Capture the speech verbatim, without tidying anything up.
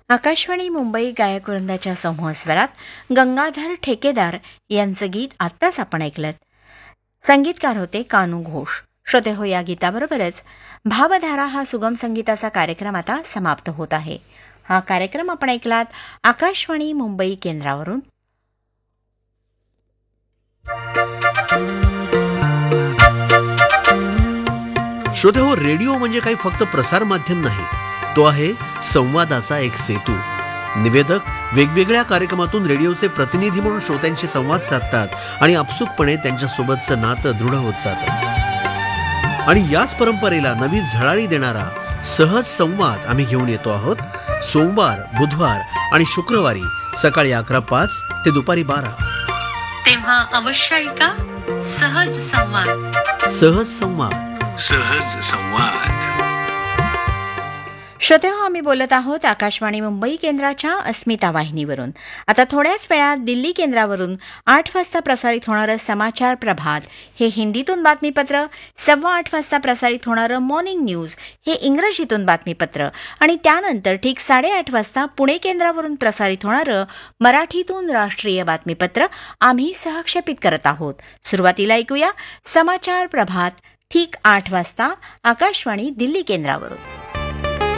आकाशवाणी मुंबई गायक वृंदाच्या समूहस्वरात गंगाधर ठेकेदार यांचं गीत आत्ताच आपण ऐकलं. संगीतकार होते कानू घोष. श्रोते हो, या गीताबरोबरच भावधारा हा सुगम संगीताचा कार्यक्रम आता समाप्त होत आहे. हा कार्यक्रम आपण ऐकलात आकाशवाणी मुंबई केंद्रावरून. श्रोते हो, रेडिओ म्हणजे काही फक्त प्रसार माध्यम नाही, तो आहे संवादाचा एक सेतू. निवेदक वेगवेगळ्या कार्यक्रमातून रेडिओचे प्रतिनिधी म्हणून श्रोत्यांशी संवाद साधतात आणि आपसुकपणे त्यांच्यासोबतचं नातं दृढ होत जातं. आणि याच परंपरेला नवी झळाळी देणारा सहज संवाद आम्ही घेऊन येतो आहोत. सोमवार, बुधवार आणि शुक्रवारी सकाळी अकरा पाच ते दुपारी बारा. तेव्हा अवश्य ऐका सहज संवाद. सहज संवाद. सहज संवाद. श्रोते हो, आम्ही बोलत आहोत आकाशवाणी मुंबई केंद्राच्या अस्मिता वाहिनीवरून. आता थोड्याच वेळात दिल्ली केंद्रावरून आठ वाजता प्रसारित होणारं समाचार प्रभात हे हिंदीतून बातमीपत्र, सव्वा आठ वाजता प्रसारित होणारं मॉर्निंग न्यूज हे इंग्रजीतून बातमीपत्र आणि त्यानंतर ठीक साडेआठ वाजता पुणे केंद्रावरून प्रसारित होणारं मराठीतून राष्ट्रीय बातमीपत्र आम्ही सहक्षेपित करत आहोत. सुरुवातीला ऐकूया समाचार प्रभात ठीक आठ वाजता आकाशवाणी दिल्ली केंद्रावरून.